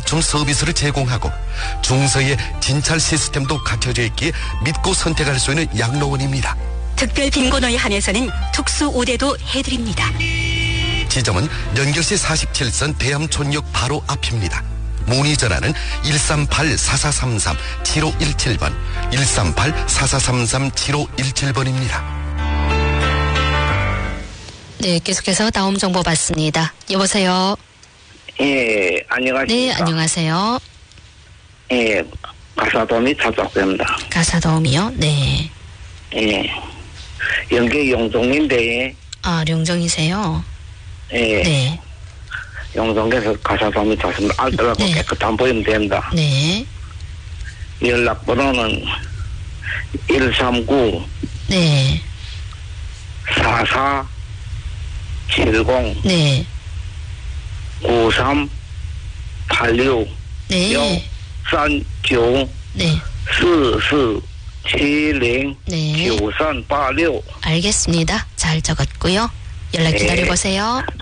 맞춤 서비스를 제공하고 중서에 진찰 시스템도 갖춰져 있기에 믿고 선택할 수 있는 양로원입니다. 특별 빈곤호에 한해서는 특수 우대도 해드립니다. 지점은 연결시 47선 대암촌역 바로 앞입니다. 문의 전화는 138-4433-7517번, 138-4433-7517번입니다. 네, 계속해서 다음 정보 받습니다. 여보세요. 예, 안녕하십니까. 네, 안녕하세요. 예, 가사도움이 찾아왔습니다. 가사도움이요? 네. 예, 영계 용종인데. 아, 용종이세요? 예. 네. 용종에서 가사도움이 찾았습니다. 알뜰하고 네. 깨끗한 보이면 됩니다. 네. 연락번호는 139. 네. 4470. 네. 9386. 네. 639. 네. 4470. 네. 9386. 알겠습니다. 잘 적었고요. 연락 네. 기다려보세요.